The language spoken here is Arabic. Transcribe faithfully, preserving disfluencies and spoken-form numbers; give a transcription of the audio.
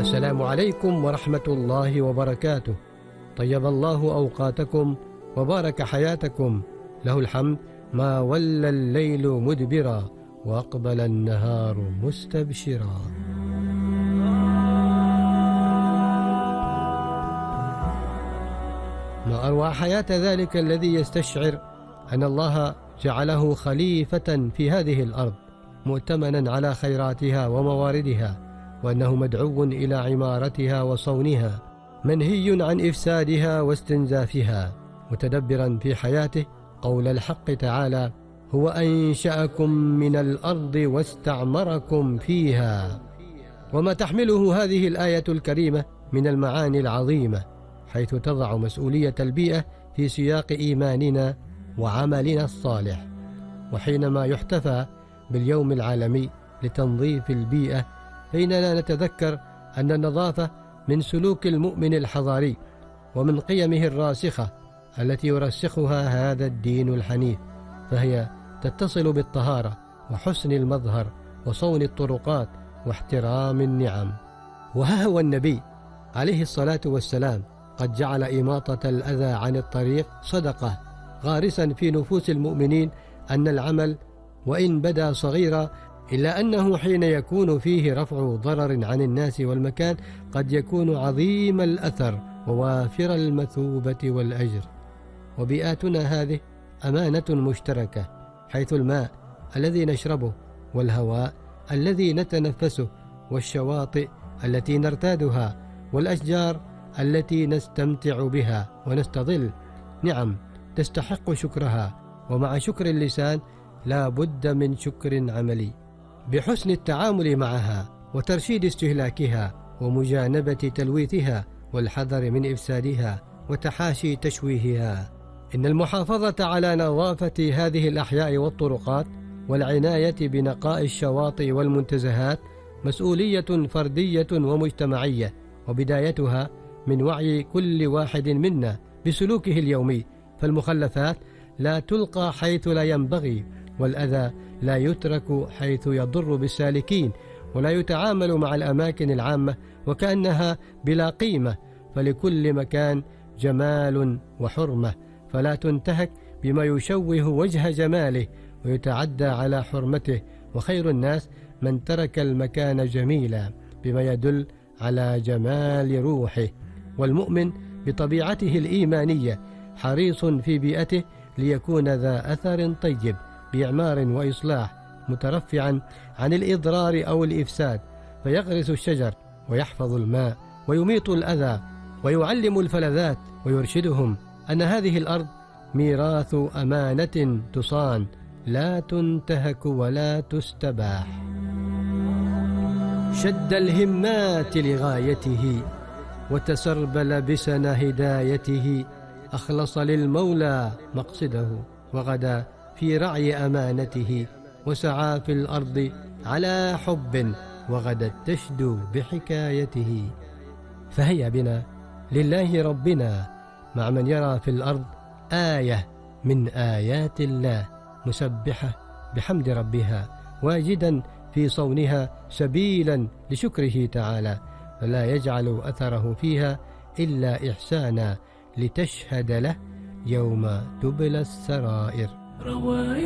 السلام عليكم ورحمة الله وبركاته. طيب الله أوقاتكم وبارك حياتكم. له الحمد ما ولى الليل مدبرا وأقبل النهار مستبشرا. ما أروع حياة ذلك الذي يستشعر أن الله جعله خليفة في هذه الأرض، مؤتمنا على خيراتها ومواردها، وأنه مدعو إلى عمارتها وصونها، منهي عن إفسادها واستنزافها، متدبرا في حياته قول الحق تعالى: هو أنشأكم من الأرض واستعمركم فيها. وما تحمله هذه الآية الكريمة من المعاني العظيمة، حيث تضع مسؤولية البيئة في سياق إيماننا وعملنا الصالح. وحينما يحتفى باليوم العالمي لتنظيف البيئة، فإننا نتذكر أن النظافة من سلوك المؤمن الحضاري ومن قيمه الراسخة التي يرسخها هذا الدين الحنيف، فهي تتصل بالطهارة وحسن المظهر وصون الطرقات واحترام النعم. وها هو النبي عليه الصلاة والسلام قد جعل إماطة الأذى عن الطريق صدقة، غارسا في نفوس المؤمنين أن العمل وإن بدا صغيرا إلا أنه حين يكون فيه رفع ضرر عن الناس والمكان قد يكون عظيم الأثر ووافر المثوبة والأجر. وبيئاتنا هذه أمانة مشتركة، حيث الماء الذي نشربه والهواء الذي نتنفسه والشواطئ التي نرتادها والأشجار التي نستمتع بها ونستظل، نعم تستحق شكرها. ومع شكر اللسان لا بد من شكر عملي بحسن التعامل معها وترشيد استهلاكها ومجانبة تلويثها والحذر من إفسادها وتحاشي تشويهها. إن المحافظة على نظافة هذه الأحياء والطرقات والعناية بنقاء الشواطئ والمنتزهات مسؤولية فردية ومجتمعية، وبدايتها من وعي كل واحد منا بسلوكه اليومي، فالمخلفات لا تلقى حيث لا ينبغي، والأذى لا يترك حيث يضر بالسالكين، ولا يتعامل مع الأماكن العامة وكأنها بلا قيمة، فلكل مكان جمال وحرمة، فلا تنتهك بما يشوه وجه جماله ويتعدى على حرمته. وخير الناس من ترك المكان جميلا بما يدل على جمال روحه. والمؤمن بطبيعته الإيمانية حريص في بيئته ليكون ذا أثر طيب بإعمار وإصلاح، مترفعا عن الإضرار أو الإفساد، فيغرس الشجر ويحفظ الماء ويميط الأذى ويعلم الفلذات ويرشدهم أن هذه الأرض ميراث أمانة تصان لا تنتهك ولا تستباح. شد الهمات لغايته وتسربل بسن هدايته، أخلص للمولى مقصده وغدا في رعي أمانته، وسعى في الأرض على حب وغدت تشدو بحكايته. فهيا بنا لله ربنا مع من يرى في الأرض آية من آيات الله، مسبحة بحمد ربها، واجدا في صونها سبيلا لشكره تعالى، فلا يجعل أثره فيها إلا إحسانا لتشهد له يوم تبلى السرائر.